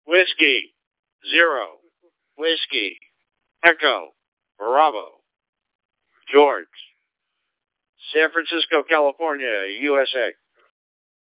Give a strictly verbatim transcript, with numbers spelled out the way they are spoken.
Whiskey, Zero, Whiskey, Echo, Bravo, George, San Francisco, California, U S A.